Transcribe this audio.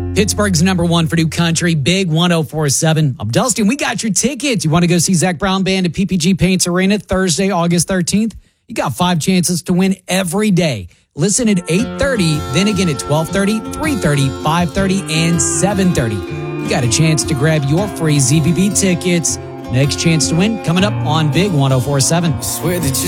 Pittsburgh's number one for new country, Big 104.7. I'm Dustin. We got your tickets. You want to go see Zach Brown Band at PPG Paints Arena Thursday, August 13th? You got 5 chances to win every day. Listen at 8:30, then again at 12:30, 3:30, 5:30, and 7:30. You got a chance to grab your free ZBB tickets. Next chance to win coming up on Big 104.7. Swear that you